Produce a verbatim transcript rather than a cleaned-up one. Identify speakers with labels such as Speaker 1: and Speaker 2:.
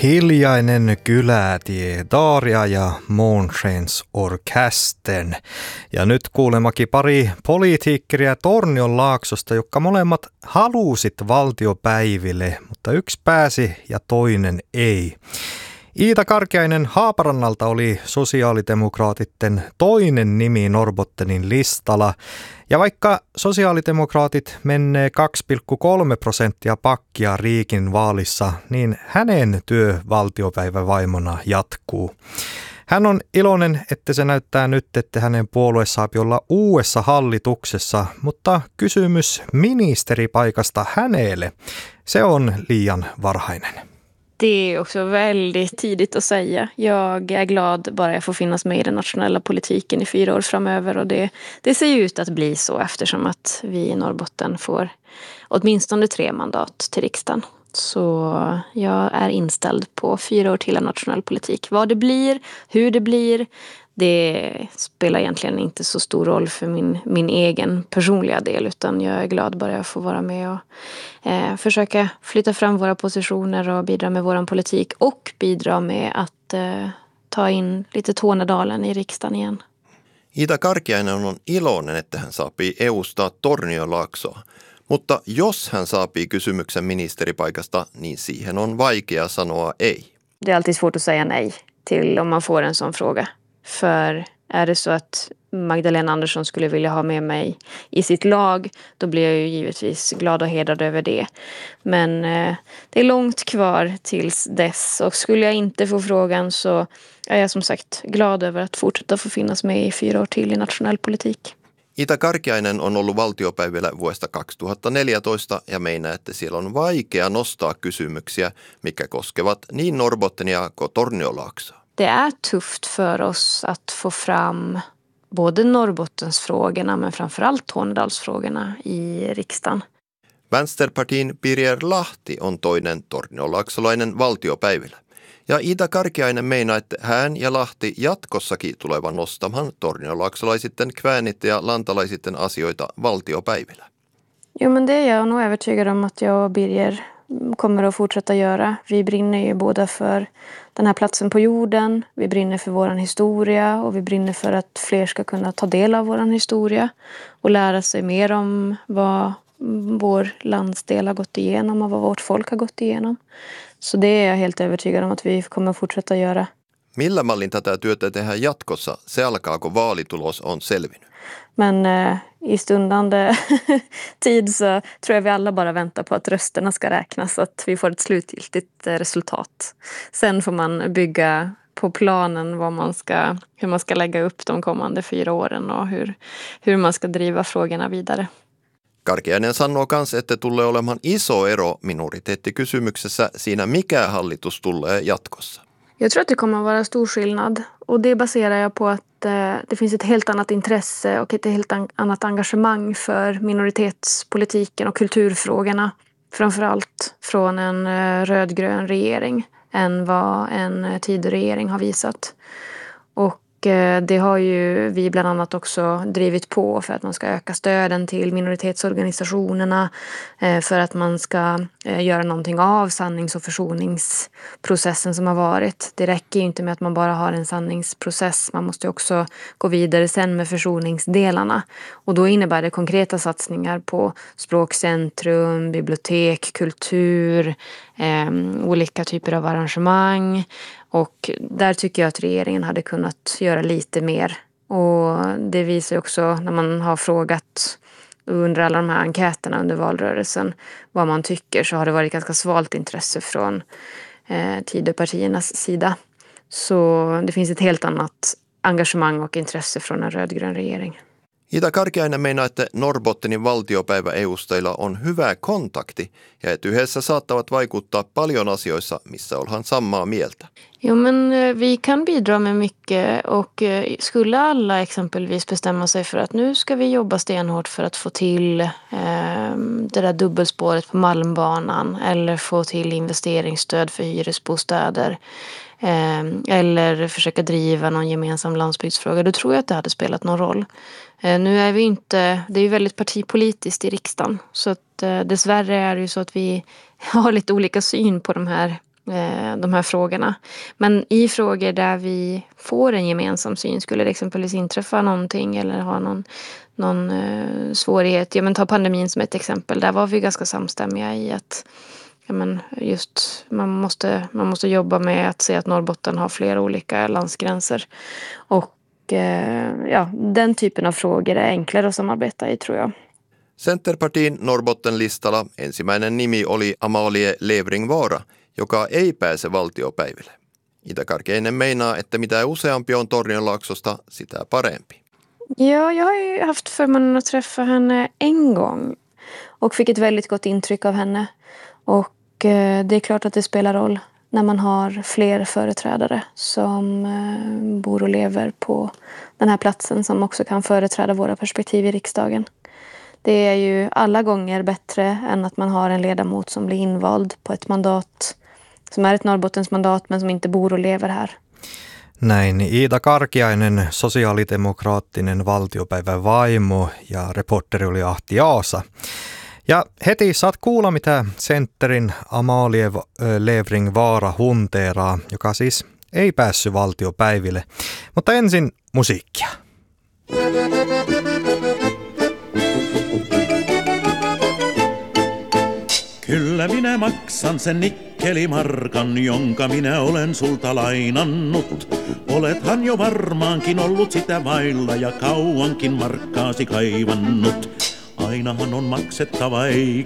Speaker 1: Hiljainen kylätie, Daaria ja Månskens orkestern. Ja nyt kuulemakin pari poliitikkeria Tornionlaaksosta, jotka molemmat halusit valtiopäiville, mutta yksi pääsi ja toinen ei. Iida Karkiainen Haaparannalta oli sosiaalidemokraatitten toinen nimi Norrbottenin listalla. Ja vaikka sosiaalidemokraatit menee kaksi pilkku kolme prosenttia pakkia Riikin vaalissa, niin hänen työ valtiopäivävaimona jatkuu. Hän on iloinen, että se näyttää nyt, että hänen puolue saa olla uudessa hallituksessa, mutta kysymys ministeripaikasta hänelle, se on liian varhainen.
Speaker 2: Det är också väldigt tidigt att säga. Jag är glad bara jag får finnas med i den nationella politiken i fyra år framöver. Och det, det ser ju ut att bli så eftersom att vi i Norrbotten får åtminstone tre mandat till riksdagen. Så jag är inställd på fyra år till en nationell politik. Vad det blir, hur det blir, det spelar egentligen inte så stor roll för min, min egen personliga del. Utan jag är glad bara jag får vara med och eh, försöka flytta fram våra positioner och bidra med vår politik. Och bidra med att eh, ta in lite Tornedalen i riksdagen igen.
Speaker 3: Iida Karkiainen on iloinen, että hän saapii E U:sta Tornionlaaksoa. Mutta jos hän saapii kysymyksen ministeripaikasta, niin siihen on vaikea sanoa ei.
Speaker 2: Det är alltid svårt att säga nej till om man får en sån fråga. För är det så att Magdalena Andersson skulle vilja ha med mig i sitt lag, då blir jag ju givetvis glad och hedrad över det. Men eh, det är långt kvar tills dess, och skulle jag inte få frågan så är jag som sagt glad över att fortsätta få finnas med i fyra år till i nationell politik.
Speaker 3: Iida Karkiainen on ollut valtiopäivillä vuodesta kaksituhattaneljätoista ja meinaa, että siellä on vaikea nostaa kysymyksiä, mikä koskevat niin Norrbottenia kuin Tornionlaaksoa.
Speaker 2: Det är tufft för oss att få fram både Norrbottensfrågorna men framförallt Tornedalsfrågorna i riksdagen.
Speaker 3: Vänsterpartin Birger Lahti on toinen tornionlaaksolainen valtiopäivillä. Ja Iida Karkiainen meinaa, että hän ja Lahti jatkossakin tulevan nostamaan tornionlaaksolaisitten, kväänit ja lantalaisitten asioita valtiopäivillä.
Speaker 2: Jo, men det är jag nog övertygad om att jag och Birger kommer att fortsätta göra. Vi brinner ju båda för den här platsen på jorden. Vi brinner för våran historia och vi brinner för att fler ska kunna ta del av våran historia och lära sig mer om vad vår landsdel har gått igenom och vad vårt folk har gått igenom. Så det är jag helt övertygad om att vi kommer att fortsätta göra.
Speaker 3: Millä mallin tätä työtä tehdään jatkossa? Se alkaa, kun vaalitulos on selvinnyt.
Speaker 2: Men eh, i stundande tid så tror jag vi alla bara väntar på att rösterna ska räknas, så att vi får ett slutgiltigt eh, resultat. Sen får man bygga på planen vad man ska, hur man ska lägga upp de kommande fyra åren och hur, hur man ska driva frågorna vidare.
Speaker 3: Karkiainen sanoo myös, että tulee olemaan iso ero minoriteettikysymyksessä siinä, mikä hallitus tulee jatkossa.
Speaker 2: Jag tror att det kommer att vara stor skillnad, och det baserar jag på att eh, det finns ett helt annat intresse och ett helt an- annat engagemang för minoritetspolitiken och kulturfrågorna, framförallt från en eh, rödgrön regering än vad en eh, tidigare regering har visat. Och det har ju vi bland annat också drivit på för att man ska öka stöden till minoritetsorganisationerna, för att man ska göra någonting av sannings- och försoningsprocessen som har varit. Det räcker ju inte med att man bara har en sanningsprocess, man måste också gå vidare sen med försoningsdelarna. Och då innebär det konkreta satsningar på språkcentrum, bibliotek, kultur, eh, olika typer av arrangemang. Och där tycker jag att regeringen hade kunnat göra lite mer. Och det visar också när man har frågat under alla de här enkäterna under valrörelsen vad man tycker, så har det varit ganska svalt intresse från eh, Tidöpartiernas sida. Så det finns ett helt annat engagemang och intresse från en rödgrön regering.
Speaker 3: Iida Karkiainen meinaa, että Norrbottenin valtiopäivä E U:sta on hyvä kontakti ja että yhdessä saattavat vaikuttaa paljon asioissa, missä ollaan samaa mieltä.
Speaker 2: Jo, men vi kan bidra med mycket, och skulle alla exempelvis bestämma sig för att nu ska vi jobba stenhårt för att få till eh, det där dubbelspåret på Malmbanan, eller få till investeringsstöd för hyresbostäder, eh, eller försöka driva någon gemensam landsbygdsfråga, då tror jag att det hade spelat någon roll. Eh, nu är vi inte, det är ju väldigt partipolitiskt i riksdagen, så att eh, dessvärre är det ju så att vi har lite olika syn på de här eh, de här frågorna. Men i frågor där vi får en gemensam syn, skulle det exempelvis inträffa någonting eller ha någon, någon eh, svårighet. Ja, men ta pandemin som ett exempel. Där var vi ganska samstämmiga i att ja, men just, man, måste, man måste jobba med att se att Norrbotten har flera olika landsgränser. Och eh, ja, den typen av frågor är enklare att samarbeta i, tror jag.
Speaker 3: Centerpartiin Norrbotten-listalla ensimmäinen nimi oli Amalie Levring-Vaara, joka ei pääse valtiopäiville. Ida Karkiainen meinaa, että mitä useampi on Tornionlaaksosta, sitä parempi.
Speaker 2: Ja, jag har ju haft förmånen att träffa henne en gång och fick ett väldigt gott intryck av henne. Och eh, det är klart att det spelar roll när man har fler företrädare som eh, bor och lever på den här platsen, som också kan företräda våra perspektiv i riksdagen. Det är ju alla gånger bättre än att man har en ledamot som blir invald på ett mandat som är ett Norrbottens mandat men som inte bor och lever här.
Speaker 1: Näin Iida Karkiainen, sosiaalidemokraattinen valtiopäivän vaimo, ja reporteri oli Ahti Aasa. Ja heti saat kuulla, mitä Centerin Amalie Levring-Vaara hunteeraa, joka siis ei päässyt valtiopäiville. Mutta ensin musiikkia.
Speaker 4: Kyllä minä maksan sen nikkelimarkan, jonka minä olen sulta lainannut. Olethan jo varmaankin ollut sitä vailla ja kauankin markkaasi kaivannut. Ainahan on maksettava, ei